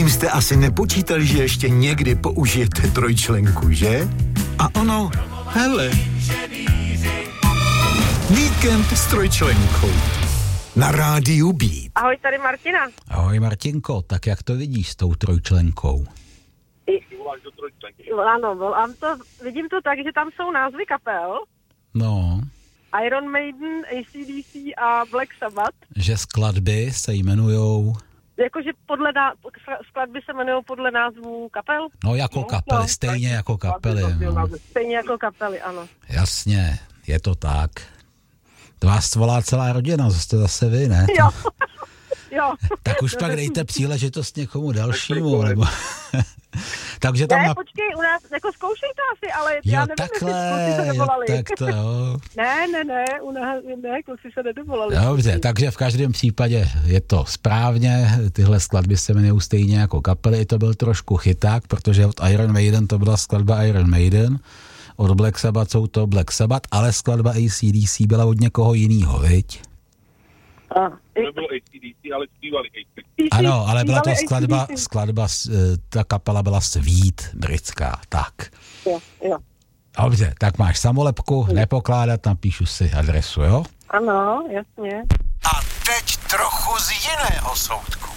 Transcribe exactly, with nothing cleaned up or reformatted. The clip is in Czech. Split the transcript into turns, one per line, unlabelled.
tím jste asi nepočítali, že ještě někdy použijete trojčlenku, že? A ono, hele, víkend s trojčlenkou na rádiu Beat.
Ahoj, tady Martina.
Ahoj Martinko, tak jak to vidíš s tou trojčlenkou?
Ano, volám to, vidím to tak, že tam jsou názvy kapel.
No.
Iron Maiden, A C D C a Black Sabbath.
Že skladby se jmenujou...
Jakože podle ná... skladby se jmenují podle názvů kapel?
No jako no, kapely, no, stejně tak, jako kapely. No.
Stejně jako kapely, ano.
Jasně, je to tak. To vás volá celá rodina, jste zase vy, ne?
Jo. Jo.
Tak už pak dejte příležitost někomu dalšímu, nebo... Takže tam
ne,
na...
počkej, u nás, jako zkoušej to asi, ale
jo,
já nevím,
takhle,
jestli kluci se nedovolali.
Jo, tak to jo.
ne, ne, ne, u nás, ne, kluci se nedovolali.
Dobře, takže v každém případě je to správně, tyhle skladby se jmenují stejně jako kapely, to byl trošku chyták, protože od Iron Maiden to byla skladba Iron Maiden, od Black Sabbath jsou to Black Sabbath, ale skladba A C D C byla od někoho jinýho, viď?
A,
nebylo A C D C, ale zpívali A C D C.
Ano, ale byla to skladba, skladba, ta kapela byla Sweet, britská, tak.
Jo, jo.
Dobře, tak máš samolepku, nepokládat, napíšu si adresu, jo?
Ano, jasně.
A teď trochu z jiného soudku.